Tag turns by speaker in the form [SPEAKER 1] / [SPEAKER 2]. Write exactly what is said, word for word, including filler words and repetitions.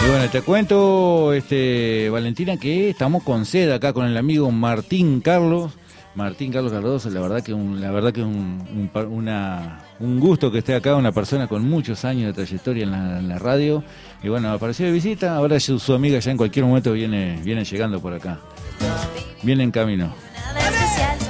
[SPEAKER 1] Y bueno, te cuento, este, Valentina, que estamos con sed acá con el amigo Martín Carlos. Martín Carlos Cardoso, la verdad que un, la verdad que un, un, una, un gusto que esté acá, una persona con muchos años de trayectoria en la, en la radio. Y bueno, apareció de visita, ahora su, su amiga ya en cualquier momento viene, viene llegando por acá. Viene en camino.